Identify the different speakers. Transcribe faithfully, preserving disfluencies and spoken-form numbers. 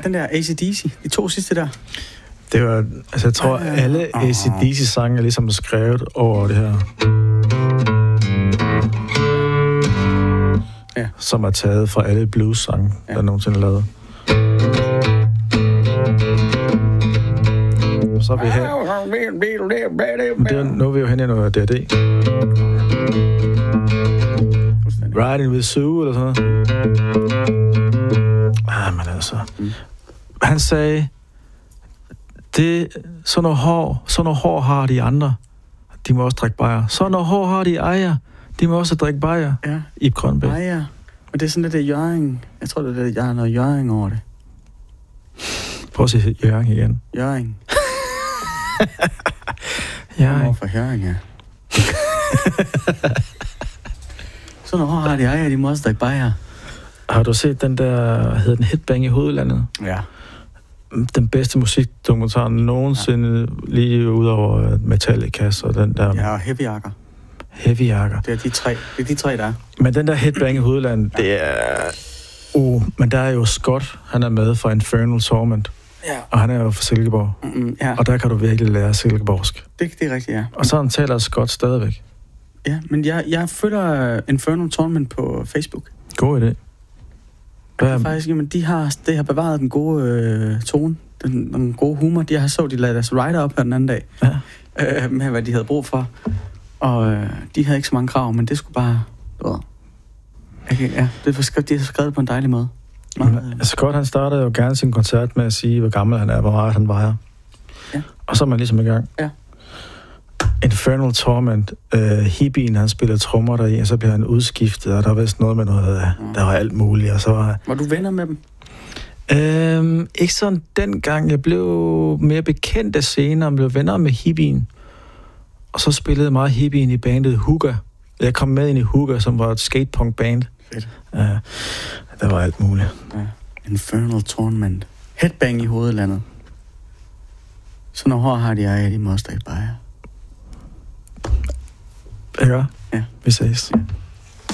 Speaker 1: den der A C D C, de to sidste der.
Speaker 2: Det var, altså jeg tror, uh, alle A C D C-sange er ligesom skrevet over det her.
Speaker 1: Ja.
Speaker 2: Som er taget fra alle blues-sange, ja. der nogensinde er lavet. Så er vi her. Men det er, nu er vi jo hen i noget D R D. Riding with Sue, eller sådan noget. Ah, men altså. Mm. Han sagde, det, sådan noget hår, sådan noget hår har de andre. De må også drikke bajer. Sådan noget hår har de ejer. De må også drikke bajer.
Speaker 1: Ja.
Speaker 2: Ib Grønbæk.
Speaker 1: Bajer. Men det er sådan lidt af Jørgen. Jeg tror, det er, jeg har noget Jørgen over det.
Speaker 2: Prøv at sige Jørgen igen.
Speaker 1: Jørgen.
Speaker 2: Jørgen.
Speaker 1: Hvorfor Jørgen, ja. Sådan noget hår har de ejer. De må også drikke bajer.
Speaker 2: Har du set den der, hedder den Headbang i Hovedlandet?
Speaker 1: Ja.
Speaker 2: Den bedste musikdokumentar nogensinde, ja. Lige ud over Metallica og den der...
Speaker 1: Ja, og Heavyjakker.
Speaker 2: Heavyjakker.
Speaker 1: Det er de tre, det er de tre, der er.
Speaker 2: Men den der Headbang i Hovedlandet, ja. Det er... Uh, men der er jo Scott, han er med fra Infernal Torment.
Speaker 1: Ja.
Speaker 2: Og han er jo fra Silkeborg.
Speaker 1: Mm, ja.
Speaker 2: Og der kan du virkelig lære silkeborgsk.
Speaker 1: Det, det er rigtigt, ja.
Speaker 2: Og så han taler Scott stadigvæk.
Speaker 1: Ja, men jeg, jeg følger Infernal Torment på Facebook.
Speaker 2: God idé.
Speaker 1: Det er faktisk, jamen, de har, de har bevaret den gode øh, tone, den, den gode humor. De har så, de lavede deres writer op her den anden dag,
Speaker 2: ja.
Speaker 1: øh, med hvad de havde brug for. Og øh, de havde ikke så mange krav, men det skulle bare... Øh, okay, ja, det var skrevet, de har skrevet på en dejlig måde.
Speaker 2: Meget, Scott, han startede jo gerne sin koncert med at sige, hvor gammel han er, hvor meget han vejer. Ja. Og så er man ligesom i gang.
Speaker 1: Ja.
Speaker 2: Infernal Torment, uh, hippien, han spillede trommer deri, og så blev han udskiftet, og der var vist noget med noget, ja. Der var alt muligt, og så var...
Speaker 1: Var du venner med dem?
Speaker 2: Øhm, ikke sådan dengang. Jeg blev mere bekendt af senere, og blev venner med hippien. Og så spillede meget hippien i bandet Hooga. Jeg kom med ind i Hooga, som var et skatepunk-band.
Speaker 1: Fedt.
Speaker 2: Uh, der var alt muligt.
Speaker 1: Ja. Infernal Torment. Headbang i Hovedlandet. Så når hår har de ejer, de må også drikke bajer.
Speaker 2: Ja,
Speaker 1: ja.
Speaker 2: Vi ses.
Speaker 1: Ja.